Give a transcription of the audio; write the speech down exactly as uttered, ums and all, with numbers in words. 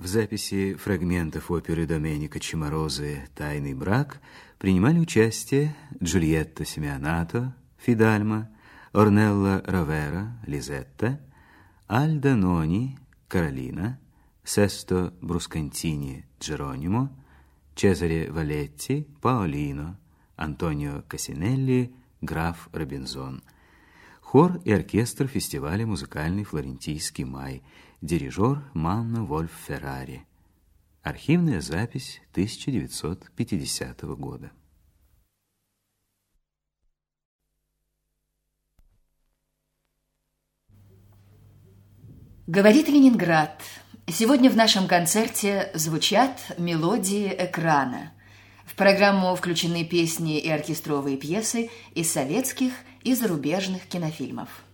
В записи фрагментов оперы Доменико Чиморозы «Тайный брак» принимали участие Джульетта Симеонато, Фидальма, Орнелла Ровера, Лизетта, Альда Нони, Каролина, Сесто Брускантини, Джеронимо, Чезаре Валетти, Паолино, Антонио Кассинелли, граф Робинзон. Хор и оркестр фестиваля «Музыкальный флорентийский май», дирижер Манно Вольф Феррари. Архивная запись тысяча девятьсот пятидесятого года. Говорит Ленинград. Сегодня в нашем концерте звучат мелодии экрана. В программу включены песни и оркестровые пьесы из советских и зарубежных кинофильмов.